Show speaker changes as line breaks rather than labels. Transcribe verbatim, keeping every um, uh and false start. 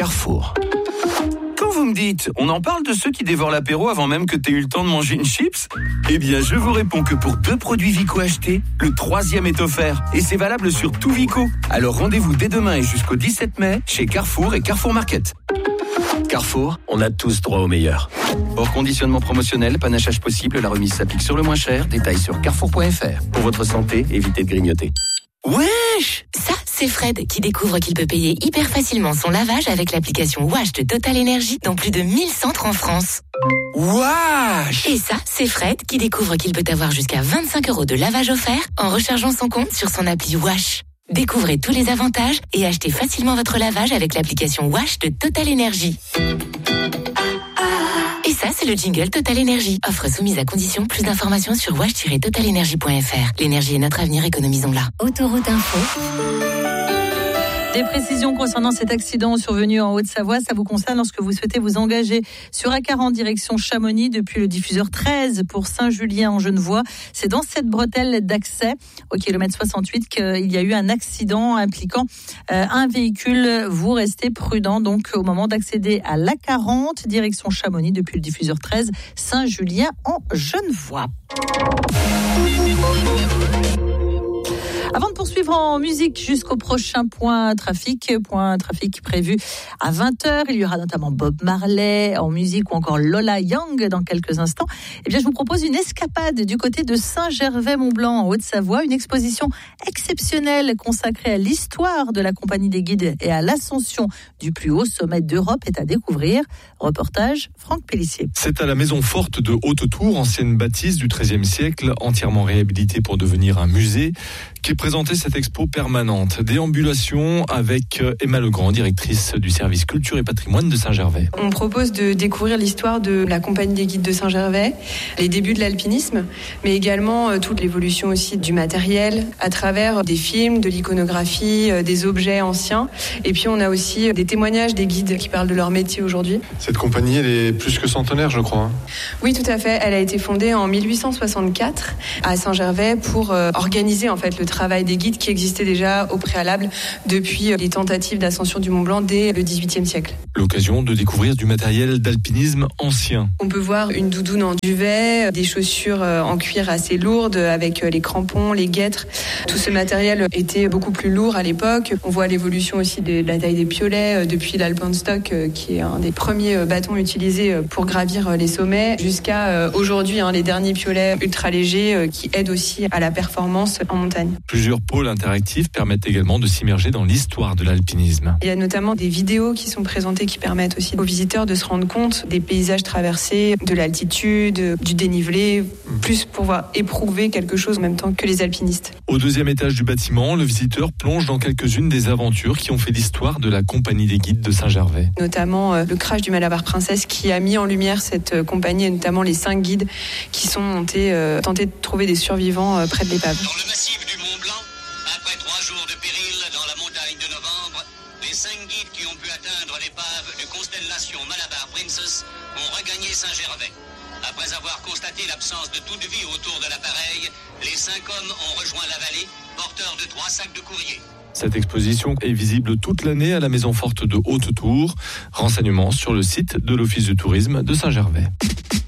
Carrefour. Quand vous me dites, on en parle de ceux qui dévorent l'apéro avant même que tu aies eu le temps de manger une chips ? Eh bien, je vous réponds que pour deux produits Vico achetés, le troisième est offert. Et c'est valable sur tout Vico. Alors rendez-vous dès demain et jusqu'au dix-sept mai chez Carrefour et Carrefour Market. Carrefour, on a tous droit au meilleur. Hors conditionnement promotionnel, panachage possible, la remise s'applique sur le moins cher. Détails sur carrefour point f r. Pour votre santé, évitez de grignoter. Wesh!
Ça, c'est Fred qui découvre qu'il peut payer hyper facilement son lavage avec l'application Wash de Total Energy dans plus de mille centres en France.
Wesh!
Et ça, c'est Fred qui découvre qu'il peut avoir jusqu'à vingt-cinq euros de lavage offert en rechargeant son compte sur son appli Wash. Découvrez tous les avantages et achetez facilement votre lavage avec l'application Wash de Total Energy. Et ça, c'est le jingle Total Energy. Offre soumise à condition. Plus d'informations sur wash tiret total energy point f r. L'énergie est notre avenir, économisons-la. Autoroute Info.
Des précisions concernant cet accident survenu en Haute-Savoie, ça vous concerne lorsque vous souhaitez vous engager sur A quarante direction Chamonix depuis le diffuseur treize pour Saint-Julien en Genevois. C'est dans cette bretelle d'accès au kilomètre soixante-huit qu'il y a eu un accident impliquant euh, un véhicule. Vous restez prudent donc au moment d'accéder à l'A quarante direction Chamonix depuis le diffuseur treize Saint-Julien en Genevois. Avant de poursuivre en musique jusqu'au prochain point trafic, point trafic prévu à vingt heures, il y aura notamment Bob Marley en musique ou encore Lola Young dans quelques instants. Eh bien, je vous propose une escapade du côté de Saint-Gervais-Mont-Blanc en Haute-Savoie, une exposition exceptionnelle consacrée à l'histoire de la Compagnie des Guides et à l'ascension du plus haut sommet d'Europe est à découvrir. Reportage Franck Pellissier.
C'est à la maison forte de Haute-Tour, ancienne bâtisse du treizième siècle, entièrement réhabilitée pour devenir un musée, qui est présenté cette expo permanente. Déambulation avec Emma Legrand, directrice du service culture et patrimoine de Saint-Gervais.
On propose de découvrir l'histoire de la Compagnie des Guides de Saint-Gervais, les débuts de l'alpinisme, mais également euh, toute l'évolution aussi du matériel à travers des films, de l'iconographie, euh, des objets anciens. Et puis on a aussi des témoignages des guides qui parlent de leur métier aujourd'hui.
Cette compagnie, elle est plus que centenaire, je crois.
Oui, tout à fait. Elle a été fondée en mille huit cent soixante-quatre à Saint-Gervais pour euh, organiser en fait le travail des guides qui existait déjà au préalable depuis les tentatives d'ascension du Mont Blanc dès le dix-huitième siècle.
L'occasion de découvrir du matériel d'alpinisme ancien.
On peut voir une doudoune en duvet, des chaussures en cuir assez lourdes avec les crampons, les guêtres. Tout ce matériel était beaucoup plus lourd à l'époque. On voit l'évolution aussi de la taille des piolets depuis l'Alpenstock, qui est un des premiers bâtons utilisés pour gravir les sommets, jusqu'à aujourd'hui hein, les derniers piolets ultra légers qui aident aussi à la performance en montagne.
Plusieurs pôles interactifs permettent également de s'immerger dans l'histoire de l'alpinisme.
Il y a notamment des vidéos qui sont présentées qui permettent aussi aux visiteurs de se rendre compte des paysages traversés, de l'altitude, du dénivelé, plus pour pouvoir éprouver quelque chose en même temps que les alpinistes.
Au deuxième étage du bâtiment, le visiteur plonge dans quelques-unes des aventures qui ont fait l'histoire de la Compagnie des Guides de Saint-Gervais.
Notamment euh, le crash du Malabar Princess qui a mis en lumière cette euh, compagnie et notamment les cinq guides qui sont montés euh, tenter de trouver des survivants euh, près de l'épave.
Dans le massif du Mont Blanc, après trois jours de péril dans la montagne de novembre, les cinq guides qui ont pu atteindre l'épave de Constellation Malabar Princess ont regagné Saint-Gervais. Après avoir constaté l'absence de toute vie autour de l'appareil, les cinq hommes ont rejoint la vallée, porteurs de trois sacs de courrier.
Cette exposition est visible toute l'année à la maison forte de Haute-Tour. Renseignements sur le site de l'Office de tourisme de Saint-Gervais.